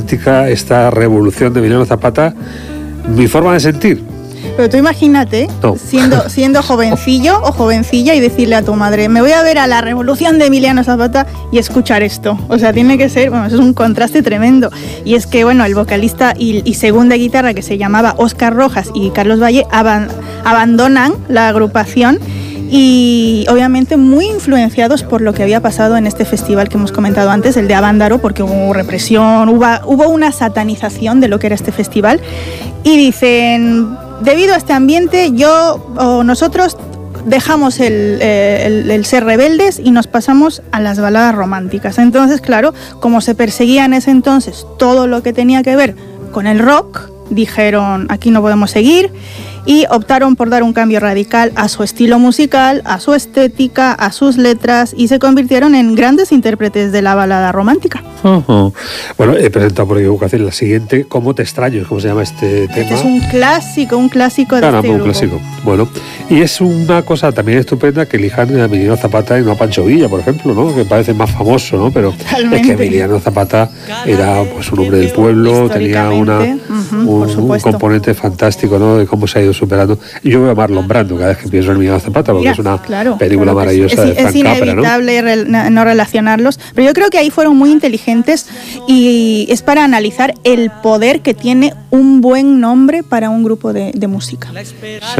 fantástica esta revolución de Emiliano Zapata, mi forma de sentir. Pero tú imagínate, no. siendo jovencillo o jovencilla y decirle a tu madre, me voy a ver a la revolución de Emiliano Zapata y escuchar esto. O sea, tiene que ser, bueno, eso es un contraste tremendo. Y es que, bueno, el vocalista y segunda guitarra, que se llamaba Óscar Rojas y Carlos Valle, abandonan la agrupación y obviamente muy influenciados por lo que había pasado en este festival que hemos comentado antes, el de Avándaro, porque hubo represión, hubo una satanización de lo que era este festival, y dicen, debido a este ambiente, nosotros dejamos el ser rebeldes y nos pasamos a las baladas románticas. Entonces, claro, como se perseguía en ese entonces todo lo que tenía que ver con el rock, dijeron, aquí no podemos seguir, y optaron por dar un cambio radical a su estilo musical, a su estética, a sus letras, y se convirtieron en grandes intérpretes de la balada romántica. Uh-huh. Bueno, he presentado por equivocación la siguiente, ¿Cómo te extraño? ¿Cómo se llama este tema? Este es un clásico de este grupo. Un clásico. Bueno, y es una cosa también estupenda que elijan a Emiliano Zapata y no a Pancho Villa, por ejemplo, ¿no? Que parece más famoso, ¿no? Pero totalmente. Es que Emiliano Zapata era pues un hombre del pueblo, tenía un componente fantástico, ¿no? De cómo se ha ido superando. Y yo veo a Marlon Brando cada vez que pienso en Emiliano Zapata, porque es una película maravillosa de Frank Capra, ¿no? Es inevitable no relacionarlos, pero yo creo que ahí fueron muy inteligentes y es para analizar el poder que tiene un buen nombre para un grupo de música. Sí.